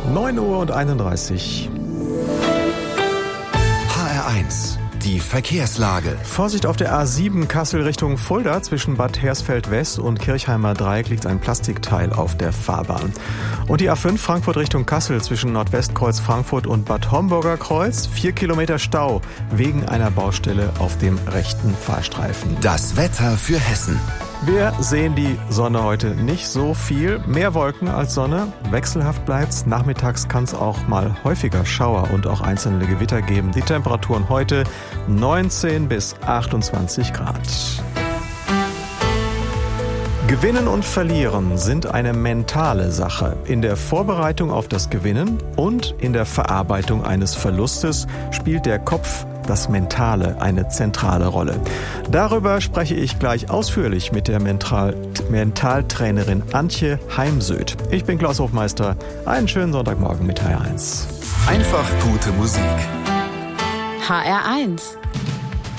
9:31 Uhr. HR1, die Verkehrslage. Vorsicht auf der A7 Kassel Richtung Fulda. Zwischen Bad Hersfeld West und Kirchheimer Dreieck liegt ein Plastikteil auf der Fahrbahn. Und die A5 Frankfurt Richtung Kassel zwischen Nordwestkreuz Frankfurt und Bad Homburger Kreuz. 4 Kilometer Stau wegen einer Baustelle auf dem rechten Fahrstreifen. Das Wetter für Hessen. Wir sehen die Sonne heute nicht so viel. Mehr Wolken als Sonne. Wechselhaft bleibt's. Nachmittags kann es auch mal häufiger Schauer und auch einzelne Gewitter geben. Die Temperaturen heute 19 bis 28 Grad. Gewinnen und Verlieren sind eine mentale Sache. In der Vorbereitung auf das Gewinnen und in der Verarbeitung eines Verlustes spielt der Kopf, das Mentale, eine zentrale Rolle. Darüber spreche ich gleich ausführlich mit der Mentaltrainerin Antje Heimsöth. Ich bin Klaus Hofmeister. Einen schönen Sonntagmorgen mit HR1. Einfach gute Musik. HR1